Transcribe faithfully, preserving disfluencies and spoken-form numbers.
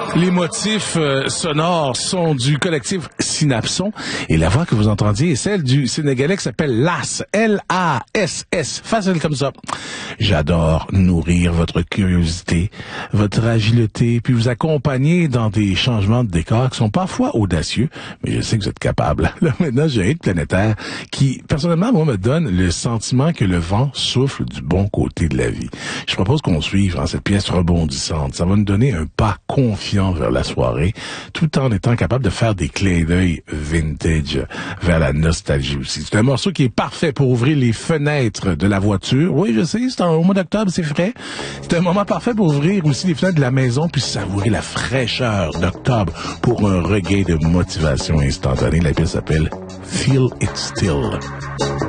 Les motifs euh, sonores sont du collectif Synapson et la voix que vous entendiez est celle du Sénégalais qui s'appelle Las, L A S S, facile comme ça. J'adore nourrir votre curiosité, votre agilité, puis vous accompagner dans des changements de décor qui sont parfois audacieux, mais je sais que vous êtes capable. Là, maintenant, j'ai un hit planétaire qui, personnellement, moi, me donne le sentiment que le vent souffle du bon côté de la vie. Je propose qu'on suive hein, cette pièce rebondissante. Ça va nous donner un pas confiant vers la soirée, tout en étant capable de faire des clins d'œil vintage vers la nostalgie aussi. C'est un morceau qui est parfait pour ouvrir les fenêtres de la voiture. Oui, je sais, c'est en, au mois d'octobre, c'est frais. C'est un moment parfait pour ouvrir aussi les fenêtres de la maison puis savourer la fraîcheur d'octobre pour un regain de motivation instantanée. La pièce s'appelle Feel It Still.